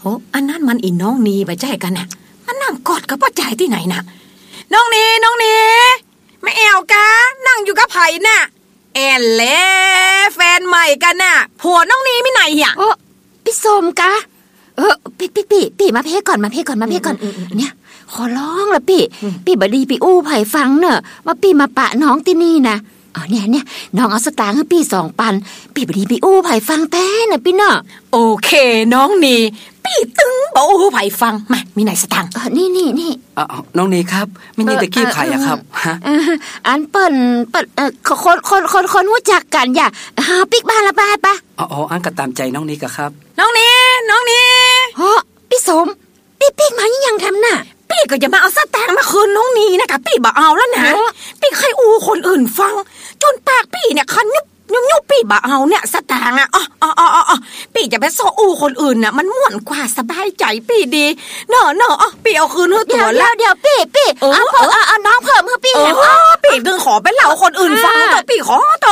โอ้อันนั้นมันอีน้องนีไปใจกันน่ะมันนั่งกอดกับป้าจ่ายที่ไหนน่ะน้องนีไม่แอวกะนั่งอยู่กับไผ่น่ะแอนเล่แฟนใหม่กันน่ะผัวน้องนีไม่ไหนอ่ะพี่สมกะพี่มาเพ่ก่อนเนี่ยขอร้องละพี่บดีพี่อู้ไผ่ฟังเนอะว่าพี่มาปะน้องที่นี่นะเนี่ยน้องเอาสตางค์ให้พี่2,000พี่บดีพี่อู้ไผ่ฟังแท้นะพี่เนอะโอเคน้องนีพี่ตึงบอกอู้ไผ่ฟังมามีไหนสตางค์นี่น้องนีครับไม่นี่ตะกี้ไผ่อะครับฮะอันเปิ่นคนรู้จักกันอย่าหาปิ๊กบ้านละบ้านปะอันก็ตามใจน้องนีกะครับน้องนีพี่สมปิ๊กมายังทำน่ะพี่ก็จะมาเอาสตางค์มาคืนน้องนีนะคะพี่บ่เอาแล้วนะพี่เคยอู้คนอื่นฟังจนปากพี่เนี่ยคันยุบพี่บ่เอาเนี่ยสตางค์พี่จะไปโซอู้คนอื่นน่ะมันม่วนกว่าสบายใจพี่ดีเนอะพี่เอาคืนให้ตัวแล้วเดี๋ยวพี่เอาน้องเพิ่มให้พี่พี่ดึงขอไปเล่าคนอื่นฟังต่อพี่ขอต่อ